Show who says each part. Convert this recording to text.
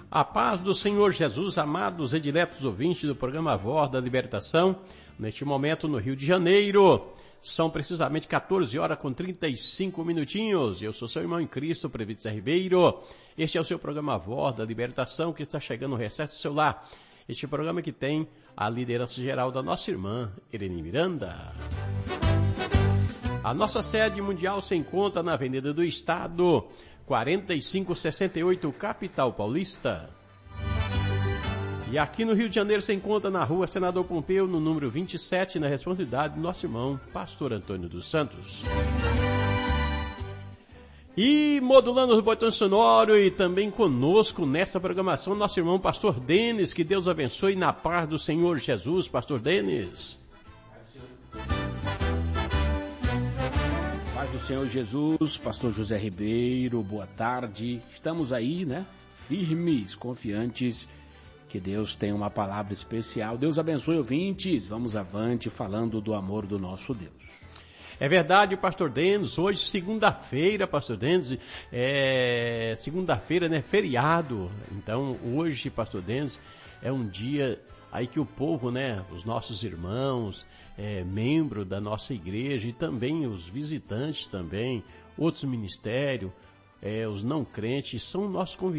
Speaker 1: A paz do Senhor Jesus, amados e diletos ouvintes do programa Voz da Libertação, neste momento no Rio de Janeiro, são precisamente 14 horas com 35 minutinhos. Eu sou seu irmão em Cristo, Presbítero José Ribeiro. Este é o seu programa Voz da Libertação, que está chegando no recesso do seu lar. Este programa que tem a liderança geral da nossa irmã, Irene Miranda. A nossa sede mundial se encontra na Avenida do Estado, 4568, Capital Paulista. E aqui no Rio de Janeiro se encontra na Rua Senador Pompeu, no número 27, na responsabilidade do nosso irmão, Pastor Antônio dos Santos. E modulando os botões sonoros e também conosco nessa programação, nosso irmão Pastor Denis, que Deus abençoe na paz do Senhor Jesus, Pastor Denis.
Speaker 2: Paz do Senhor Jesus, Pastor José Ribeiro, boa tarde. Estamos aí, né? Firmes, confiantes que Deus tem uma palavra especial. Deus abençoe, ouvintes. Vamos avante falando do amor do nosso Deus.
Speaker 1: É verdade, Pastor Denis. Hoje, segunda-feira, Pastor Denis, segunda-feira, né? Feriado. Então, hoje, Pastor Denis, é um dia aí que o povo, né? Os nossos irmãos, membros da nossa igreja e também os visitantes também, outros ministérios, os não crentes, são nossos convidados.